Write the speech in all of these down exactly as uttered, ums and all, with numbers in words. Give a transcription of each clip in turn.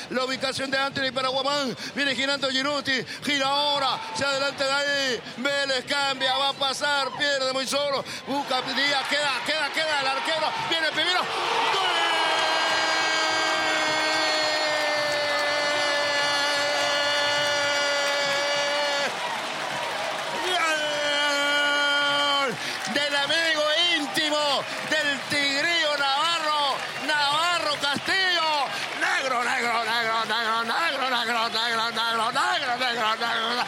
La ubicación de Anthony para Guamán. Viene girando Ginuti. Gira ahora. Se adelanta de ahí. Vélez cambia. Va a pasar. Pierde muy solo. Busca Díaz. Queda, queda, queda. El arquero. Viene primero. ¡Gol! Del amigo íntimo del Tigrillo Navarro, Navarro Castillo. Negro, negro, negro, negro, negro, negro, negro, negro, negro, negro, negro,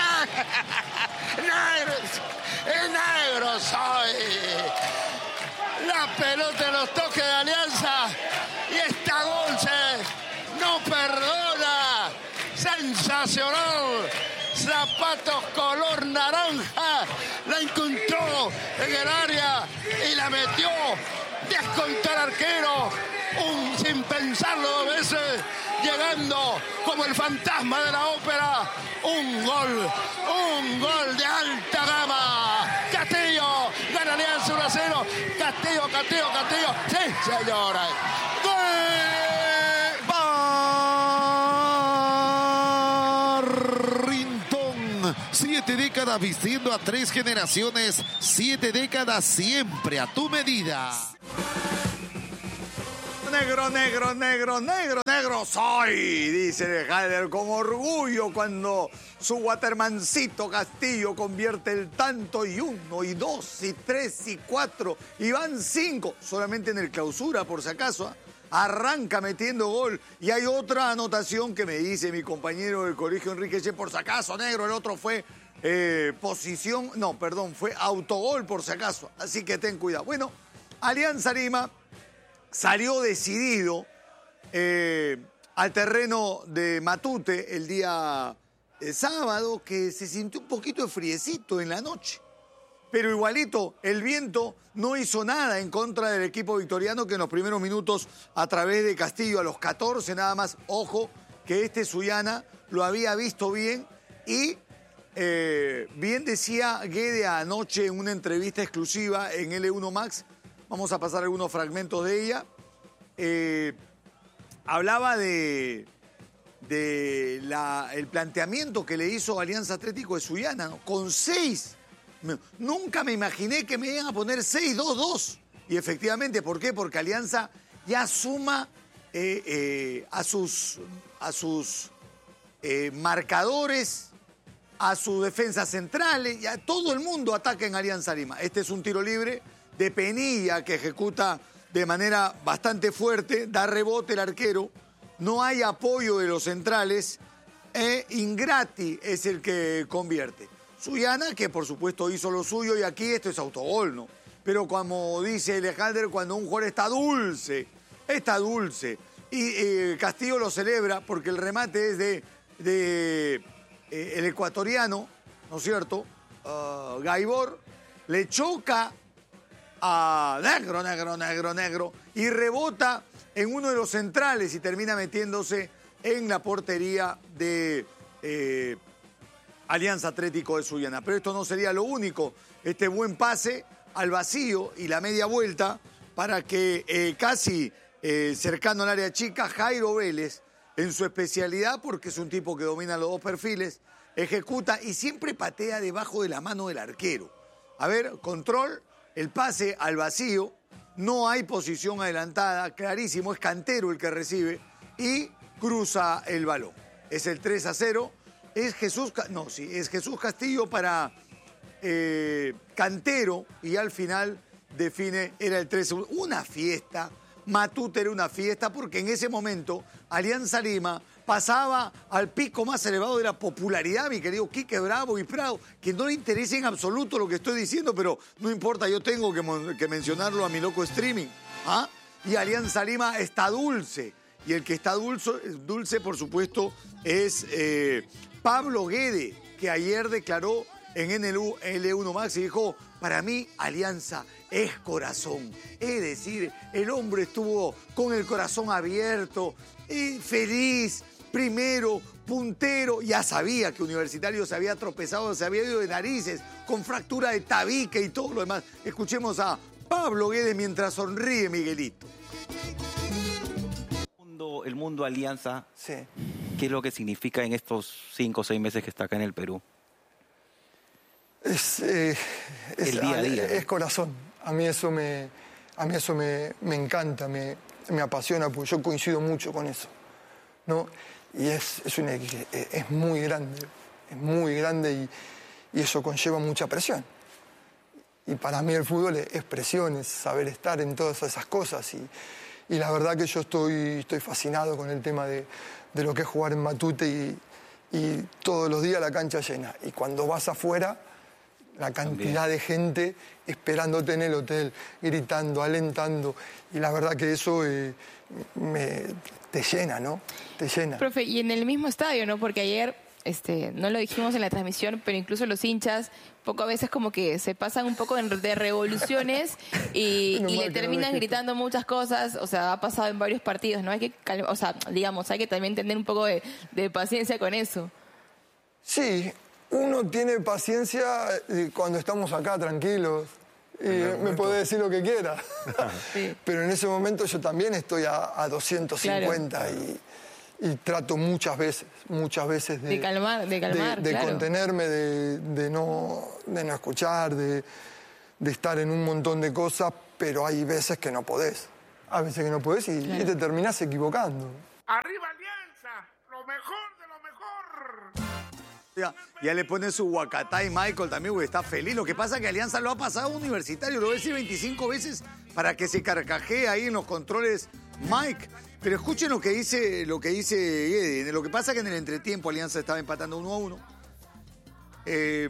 negro, negro soy. La pelota en los toques de Alianza y está dulce, no perdona. Sensacional. Zapatos color naranja, la encontró en el área y la metió. Descontó al arquero, un, sin pensarlo dos veces, llegando como el fantasma de la ópera. Un gol, un gol de alta gama. Castillo, gana Alianza uno a cero. Castillo, Castillo, Castillo. Sí, señora. ¡Gol! Siete décadas vistiendo a tres generaciones, siete décadas siempre a tu medida. Negro, negro, negro, negro, negro soy, dice Heider con orgullo cuando su Watermancito Castillo convierte el tanto y uno, y dos, y tres, y cuatro, y van cinco, solamente en el clausura por si acaso, ¿eh? Arranca metiendo gol. Y hay otra anotación que me dice mi compañero del colegio Enrique Che, por si acaso, negro, el otro fue eh, posición, no, perdón, fue autogol por si acaso. Así que ten cuidado. Bueno, Alianza Lima salió decidido eh, al terreno de Matute el día eh, sábado, que se sintió un poquito de friecito en la noche. Pero igualito, el viento no hizo nada en contra del equipo victoriano, que en los primeros minutos, a través de Castillo, a los catorce nada más, ojo, que este Suyana lo había visto bien. Y eh, bien decía Guede anoche en una entrevista exclusiva en L uno Max, vamos a pasar algunos fragmentos de ella, eh, hablaba de, de la, el planteamiento que le hizo Alianza Atlético de Suyana, ¿no? Con seis. Nunca me imaginé que me iban a poner seis dos dos. Y efectivamente, ¿por qué? Porque Alianza ya suma eh, eh, a sus, a sus eh, marcadores, a sus defensas centrales, y a todo el mundo ataca en Alianza Lima. Este es un tiro libre de Penilla que ejecuta de manera bastante fuerte, da rebote el arquero, no hay apoyo de los centrales, e Ingrati es el que convierte. Suyana, que por supuesto hizo lo suyo, y aquí esto es autogol, ¿no? Pero como dice Alejandro, cuando un jugador está dulce, está dulce, y eh, Castillo lo celebra porque el remate es de, de eh, el ecuatoriano, ¿no es cierto? Uh, Gaibor le choca a negro, negro, negro, negro, y rebota en uno de los centrales y termina metiéndose en la portería de Eh, Alianza Atlético de Suyana. Pero esto no sería lo único. Este buen pase al vacío y la media vuelta para que eh, casi eh, cercano al área chica, Jairo Vélez, en su especialidad, porque es un tipo que domina los dos perfiles, ejecuta y siempre patea debajo de la mano del arquero. A ver, control, el pase al vacío, no hay posición adelantada, clarísimo, es Cantero el que recibe y cruza el balón. Es el tres a cero. Es Jesús, no, sí, es Jesús Castillo para eh, Cantero, y al final define, era el tres a uno. Una fiesta, Matute era una fiesta, porque en ese momento Alianza Lima pasaba al pico más elevado de la popularidad, mi querido Quique Bravo y Prado, que no le interesa en absoluto lo que estoy diciendo, pero no importa, yo tengo que, que mencionarlo a mi loco streaming. ¿Ah? Y Alianza Lima está dulce, y el que está dulce, dulce por supuesto, es Eh, Pablo Guede, que ayer declaró en L uno Max y dijo, para mí Alianza es corazón. Es decir, el hombre estuvo con el corazón abierto, y feliz, primero, puntero. Ya sabía que Universitario se había tropezado, se había ido de narices, con fractura de tabique y todo lo demás. Escuchemos a Pablo Guede mientras sonríe Miguelito. poco el mundo Alianza. Sí. ¿Qué es lo que significa en estos cinco o seis meses que está acá en el Perú? Es, eh, es, el día a día. Es corazón. A mí eso me, a mí eso me, me encanta, me, me apasiona, porque yo coincido mucho con eso, ¿no? Y es, es, una, es muy grande, es muy grande y, y eso conlleva mucha presión. Y para mí el fútbol es presión, es saber estar en todas esas cosas. Y, y la verdad que yo estoy, estoy fascinado con el tema de, de lo que es jugar en Matute y, y todos los días la cancha llena. Y cuando vas afuera, la cantidad También. de gente esperándote en el hotel, gritando, alentando. Y la verdad que eso eh, me, te llena, ¿no? Te llena. Profe, y en el mismo estadio, ¿no? Porque ayer, este, no lo dijimos en la transmisión, pero incluso los hinchas, poco a veces como que se pasan un poco de revoluciones y, no y le terminan no gritando muchas cosas. O sea, ha pasado en varios partidos, ¿no? Hay que, o sea, digamos, hay que también tener un poco de, de paciencia con eso. Sí. Uno tiene paciencia cuando estamos acá tranquilos y me puede decir lo que quiera. Sí. Pero en ese momento yo también estoy a, a doscientos cincuenta claro. y, y trato muchas veces, muchas veces de, de calmar, de, calmar, de, de claro. contenerme, de, de, no, de no escuchar, de, de estar en un montón de cosas, pero hay veces que no podés. Hay veces que no podés y, claro. y te terminás equivocando. ¡Arriba Alianza! ¡Lo mejor de lo mejor! Ya, ya le pone su Huacatay Michael también, porque está feliz. Lo que pasa es que Alianza lo ha pasado Universitario, lo voy a decir veinticinco veces para que se carcajee ahí en los controles Mike. Pero escuchen lo que dice, lo que dice Guede. Lo que pasa es que en el entretiempo Alianza estaba empatando uno a uno. Eh,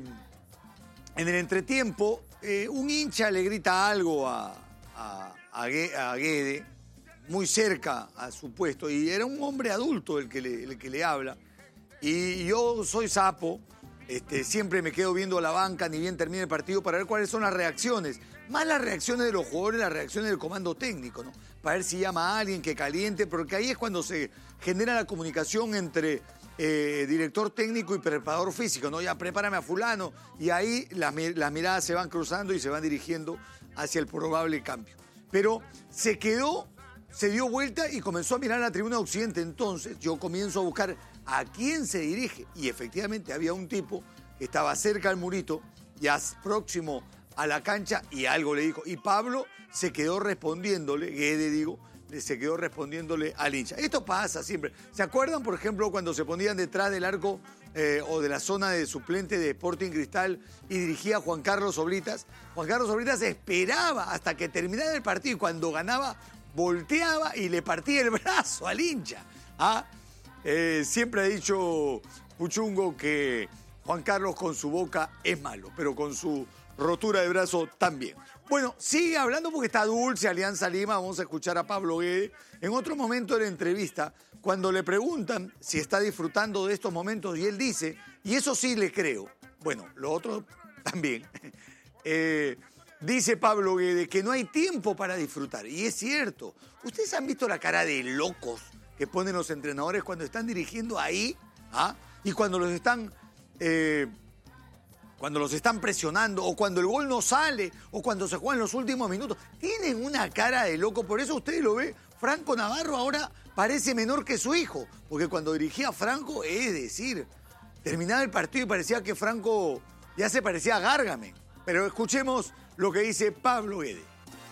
en el entretiempo, eh, un hincha le grita algo a, a, a Guede, muy cerca a su puesto, y era un hombre adulto el que le, el que le habla. Y yo soy sapo, este, siempre me quedo viendo la banca, ni bien termina el partido, para ver cuáles son las reacciones. Más las reacciones de los jugadores, las reacciones del comando técnico, ¿no? Para ver si llama a alguien que caliente, porque ahí es cuando se genera la comunicación entre eh, director técnico y preparador físico, ¿no? Ya prepárame a fulano, y ahí las, las miradas se van cruzando y se van dirigiendo hacia el probable cambio. Pero se quedó, se dio vuelta y comenzó a mirar la tribuna occidente. Entonces yo comienzo a buscar a quién se dirige, y efectivamente había un tipo que estaba cerca al murito, ya próximo a la cancha, y algo le dijo, y Pablo se quedó respondiéndole, Guede digo, se quedó respondiéndole al hincha. Esto pasa siempre. ¿Se acuerdan, por ejemplo, cuando se ponían detrás del arco eh, o de la zona de suplente de Sporting Cristal y dirigía Juan Carlos Oblitas? Juan Carlos Oblitas esperaba hasta que terminara el partido, y cuando ganaba volteaba y le partía el brazo al hincha. ¿Ah? Eh, siempre ha dicho Puchungo que Juan Carlos con su boca es malo, pero con su rotura de brazo también. Bueno, sigue hablando porque está dulce Alianza Lima. Vamos a escuchar a Pablo Guede en otro momento de la entrevista, cuando le preguntan si está disfrutando de estos momentos, y él dice, y eso sí le creo, bueno, lo otro también, eh, dice Pablo Guede que no hay tiempo para disfrutar, y es cierto. ¿Ustedes han visto la cara de locos que ponen los entrenadores cuando están dirigiendo ahí? ¿Ah? Y cuando los están eh, cuando los están presionando, o cuando el gol no sale, o cuando se juegan los últimos minutos, tienen una cara de loco. Por eso ustedes lo ven, Franco Navarro ahora parece menor que su hijo, porque cuando dirigía a Franco, es decir, terminaba el partido y parecía que Franco ya se parecía a Gárgame. Pero escuchemos lo que dice Pablo Guede.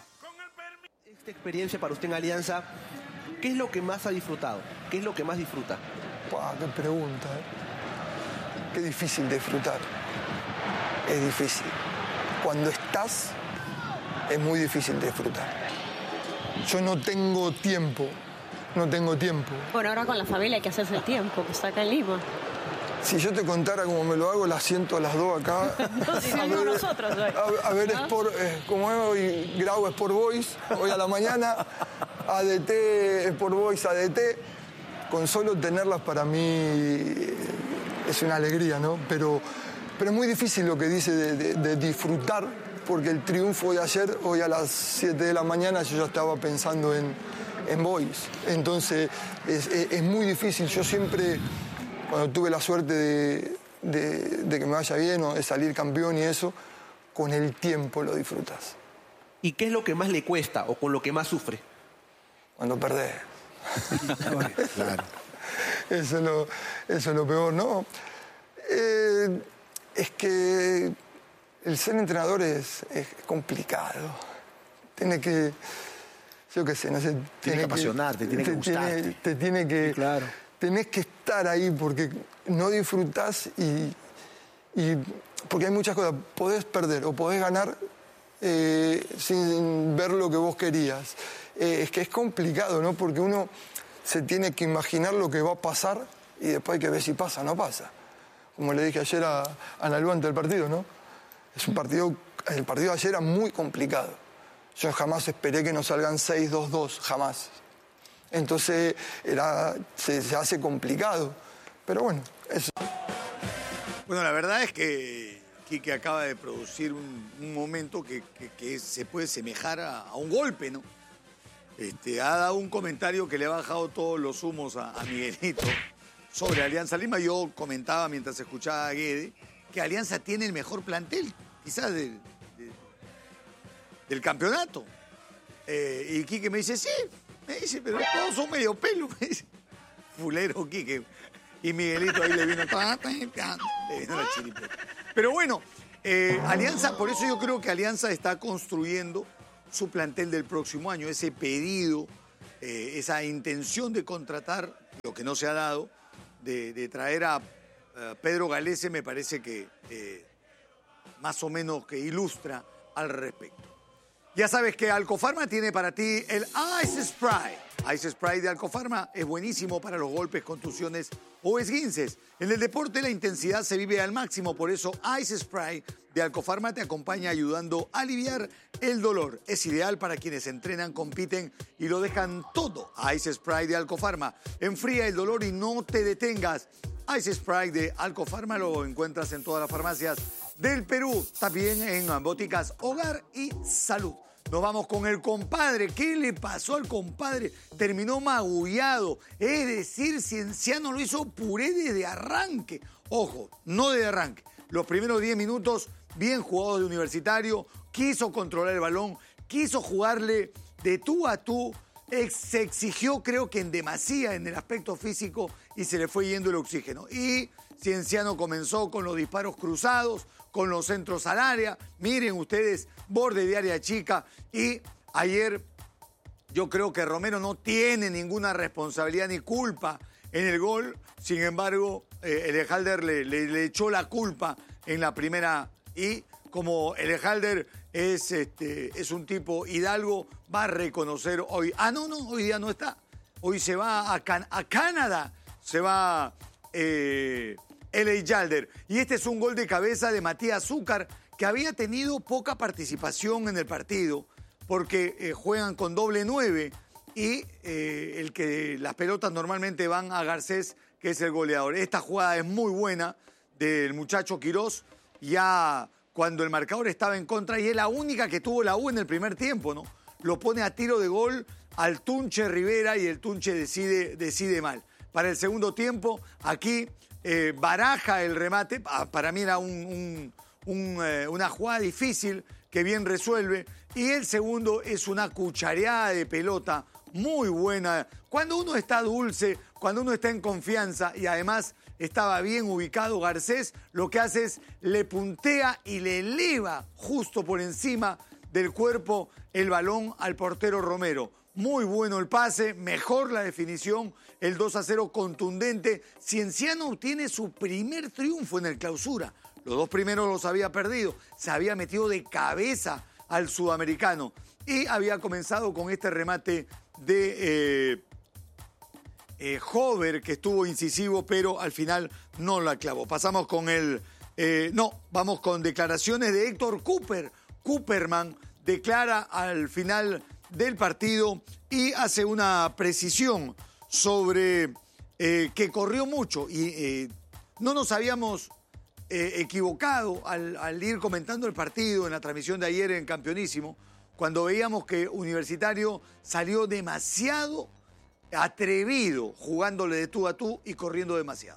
Esta experiencia para usted en Alianza, ¿qué es lo que más ha disfrutado? ¿Qué es lo que más disfruta? Pua, qué pregunta, ¿eh? Qué difícil disfrutar. Es difícil. Cuando estás, es muy difícil disfrutar. Yo no tengo tiempo, no tengo tiempo. Bueno, ahora con la familia hay que hacerse el tiempo, que está acá en Lima. Si yo te contara cómo me lo hago, las siento a las dos acá. Entonces, a ver, nosotros hoy. A, a ver, ¿no? Sport, eh, como es hoy, grabo Sport Boys, hoy a la mañana, A D T, Sport Boys, A D T. Con solo tenerlas para mí es una alegría, ¿no? Pero, pero es muy difícil lo que dice de, de, de disfrutar, porque el triunfo de ayer, hoy a las siete de la mañana, yo ya estaba pensando en, en Boys. Entonces, es, es, es muy difícil. Yo siempre, cuando tuve la suerte de, de, de que me vaya bien o de salir campeón y eso, con el tiempo lo disfrutas. ¿Y qué es lo que más le cuesta o con lo que más sufre? Cuando perdés. Claro. Eso es lo, eso es lo peor, ¿no? Eh, es que el ser entrenador es, es complicado. Tiene que, yo qué sé, no sé... Tiene, tiene que apasionarte, tiene que gustarte. Tiene, te tiene que... Sí, claro. Tenés que estar ahí porque no disfrutás y, y... Porque hay muchas cosas. Podés perder o podés ganar eh, sin ver lo que vos querías. Eh, es que es complicado, ¿no? Porque uno se tiene que imaginar lo que va a pasar y después hay que ver si pasa o no pasa. Como le dije ayer a, a Nalú ante el partido, ¿no? Es un partido... El partido de ayer era muy complicado. Yo jamás esperé que nos salgan seis dos dos, jamás. Entonces era, se, se hace complicado. Pero bueno, eso. Bueno, la verdad es que Quique acaba de producir un, un momento que, que, que se puede semejar a, a un golpe, ¿no? Este, ha dado un comentario que le ha bajado todos los humos a, a Miguelito sobre Alianza Lima. Yo comentaba mientras escuchaba a Guede que Alianza tiene el mejor plantel, quizás del, de, del campeonato. Eh, y Quique me dice, sí, me dice, pero todos son medio pelo, me dice. Fulero Quique. Y Miguelito ahí le vino, le vino la chiripeta. Pero bueno, eh, Alianza, por eso yo creo que Alianza está construyendo su plantel del próximo año, ese pedido, eh, esa intención de contratar, lo que no se ha dado, de, de traer a uh, Pedro Galese, me parece que eh, más o menos que ilustra al respecto. Ya sabes que Alcofarma tiene para ti el Ice Spray. Ice Spray de Alcofarma es buenísimo para los golpes, contusiones o esguinces. En el deporte la intensidad se vive al máximo, por eso Ice Spray de Alcofarma te acompaña ayudando a aliviar el dolor. Es ideal para quienes entrenan, compiten y lo dejan todo. Ice Spray de Alcofarma enfría el dolor y no te detengas. Ice Spray de Alcofarma lo encuentras en todas las farmacias del Perú, también en boticas Hogar y Salud. Nos vamos con el compadre. ¿Qué le pasó al compadre? Terminó magullado. Es decir, Cienciano lo hizo puré desde arranque. Ojo, no desde arranque. Los primeros diez minutos, bien jugados de Universitario. Quiso controlar el balón. Quiso jugarle de tú a tú. Se exigió, creo que en demasía en el aspecto físico y se le fue yendo el oxígeno. Y Cienciano comenzó con los disparos cruzados, con los centros al área. Miren ustedes, borde de área chica. Y ayer yo creo que Romero no tiene ninguna responsabilidad ni culpa en el gol. Sin embargo, eh, Elejalder le, le, le echó la culpa en la primera. Y como Elejalder es, este, es un tipo hidalgo, va a reconocer hoy. Ah, no, no, hoy día no está. Hoy se va a, Can a Canadá. Se va eh, Elejalder. Y este es un gol de cabeza de Matías Zúcar, que había tenido poca participación en el partido, porque eh, juegan con doble nueve y eh, el que las pelotas normalmente van a Garcés, que es el goleador. Esta jugada es muy buena del muchacho Quirós, ya cuando el marcador estaba en contra, y es la única que tuvo la U en el primer tiempo, ¿no? Lo pone a tiro de gol al Tunche Rivera y el Tunche decide, decide mal. Para el segundo tiempo, aquí eh, baraja el remate. Para mí era un, un, un, eh, una jugada difícil que bien resuelve. Y el segundo es una cuchareada de pelota muy buena. Cuando uno está dulce, cuando uno está en confianza y además estaba bien ubicado Garcés, lo que hace es le puntea y le eleva justo por encima del cuerpo el balón al portero Romero. Muy bueno el pase, mejor la definición, el dos a cero contundente. Cienciano obtiene su primer triunfo en el Clausura. Los dos primeros los había perdido. Se había metido de cabeza al sudamericano y había comenzado con este remate de eh, eh, Hover, que estuvo incisivo, pero al final no la clavó. Pasamos con el... Eh, no, vamos con declaraciones de Héctor Cooper. Cooperman declara al final del partido y hace una precisión sobre eh, que corrió mucho y eh, no nos habíamos eh, equivocado al, al ir comentando el partido en la transmisión de ayer en Campeonísimo, cuando veíamos que Universitario salió demasiado atrevido jugándole de tú a tú y corriendo demasiado.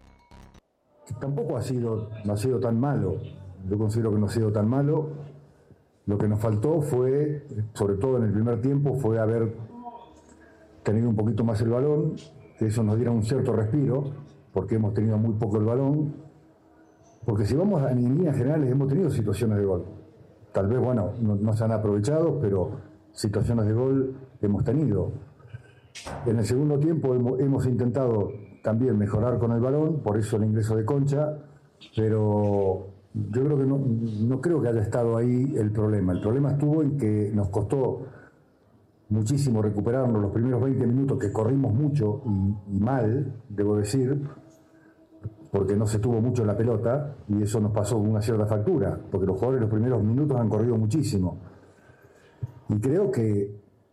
Tampoco ha sido, no ha sido tan malo, yo considero que no ha sido tan malo. Lo que nos faltó fue, sobre todo en el primer tiempo, fue haber tenido un poquito más el balón, que eso nos diera un cierto respiro, porque hemos tenido muy poco el balón, porque si vamos a, en líneas generales hemos tenido situaciones de gol. Tal vez, bueno, no, no se han aprovechado, pero situaciones de gol hemos tenido. En el segundo tiempo hemos, hemos intentado también mejorar con el balón, por eso el ingreso de Concha, pero yo creo que no, no creo que haya estado ahí el problema. El problema estuvo en que nos costó muchísimo recuperarnos los primeros veinte minutos, que corrimos mucho y, y mal, debo decir, porque no se tuvo mucho en la pelota, y eso nos pasó una cierta factura, porque los jugadores los primeros minutos han corrido muchísimo. Y creo que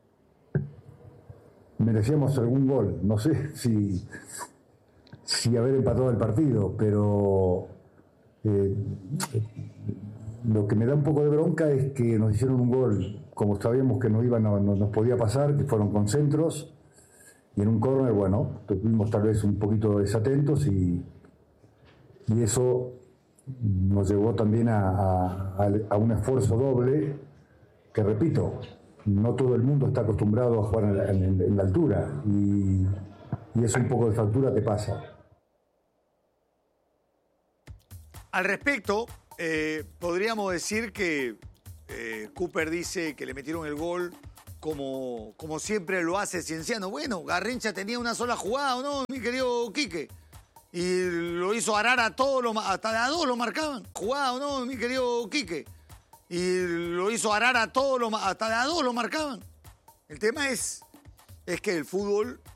merecíamos algún gol, no sé si, si haber empatado el partido, pero eh, lo que me da un poco de bronca es que nos hicieron un gol, como sabíamos que no, iba, no, no nos podía pasar, que fueron con centros, y en un córner, bueno, estuvimos tal vez un poquito desatentos y Y eso nos llevó también a, a, a un esfuerzo doble, que repito, no todo el mundo está acostumbrado a jugar en la, en, en la altura, y, y eso un poco de factura te pasa. Al respecto, eh, podríamos decir que eh, Cooper dice que le metieron el gol como, como siempre lo hace Cienciano. Bueno, Garrincha tenía una sola jugada, ¿o no, mi querido Quique? Y lo hizo arar a todos, los, hasta de a dos lo marcaban. Jugada o no, mi querido Quique. Y lo hizo arar a todos, los, hasta de a dos lo marcaban. El tema es, es que el fútbol